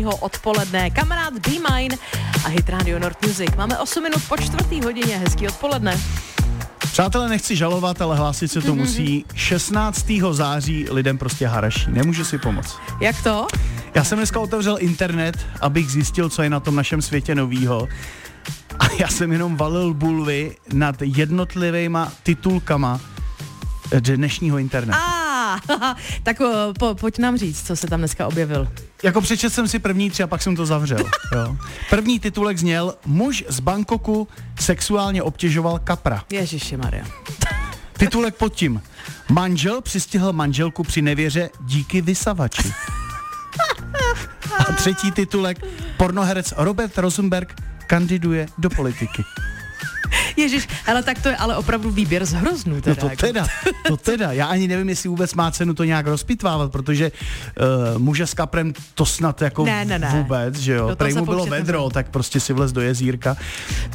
dnešního odpoledne. Kamarád Be Mine a Hit Radio Nord Music. Máme 8 minut po 4:00, hezký odpoledne. Přátelé, nechci žalovat, ale hlásit se to musí. 16. září lidem prostě haraší. Nemůže si pomoct. Jak to? Já jsem dneska otevřel internet, abych zjistil, co je na tom našem světě novýho. A já jsem jenom valil bulvy nad jednotlivýma titulkama dnešního internetu. Tak pojď nám říct, co se tam dneska objevil. Jako přečetl jsem si první 3 a pak jsem to zavřel. Jo. První titulek zněl: muž z Bangkoku sexuálně obtěžoval kapra. Ježišimarja. Titulek pod tím: manžel přistihl manželku při nevěře díky vysavači. A třetí titulek: pornoherec Robert Rosenberg kandiduje do politiky. Ježiš, ale tak to je ale opravdu výběr z hroznů. No to teda. Já ani nevím, jestli vůbec má cenu to nějak rozpitvávat, protože muže s kaprem to snad jako ne. vůbec, že jo. Prej mu bylo vedro, tak prostě si vlez do jezírka.